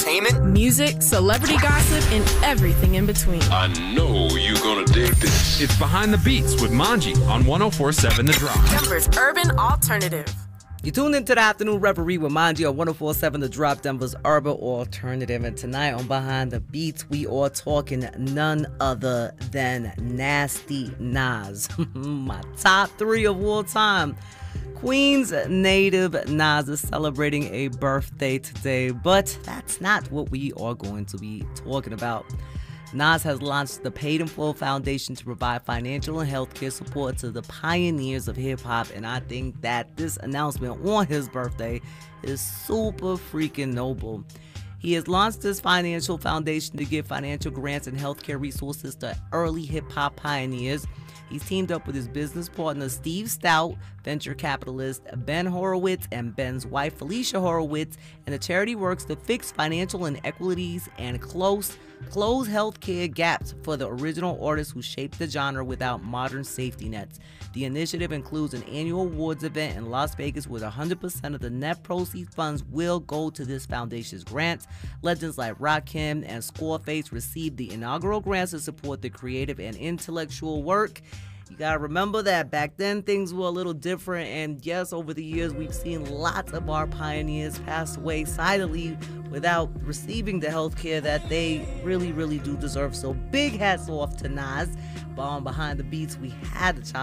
entertainment, music, celebrity gossip, and everything in between. I know you're gonna dig this. It's Behind the Beats with Manji on 104.7 The Drop. Denver's urban alternative. You tuned into the Afternoon Reverie with Manji on 104.7 The Drop, Denver's urban alternative. And tonight on Behind the Beats, we are talking none other than Nasty Nas. My top 3 of all time. Queens native Nas is celebrating a birthday today, but that's not what we are going to be talking about. Nas has launched the Paid in Full Foundation to provide financial and healthcare support to the pioneers of hip-hop, and I think that this announcement on his birthday is super freaking noble. He has launched this financial foundation to give financial grants and healthcare resources to early hip-hop pioneers. He's teamed up with his business partner, Steve Stout, venture capitalist Ben Horowitz, and Ben's wife, Felicia Horowitz, and the charity works to fix financial inequities and close healthcare gaps for the original artists who shaped the genre without modern safety nets. The initiative includes an annual awards event in Las Vegas where 100% of the net proceeds funds will go to this foundation's grants. Legends like Rakim and Scarface received the inaugural grants to support the creative and intellectual work. You gotta remember that back then things were a little different, and yes, over the years we've seen lots of our pioneers pass away silently without receiving the health care that they really, really do deserve. So big hats off to Nas. But on Behind the Beats, we had to chime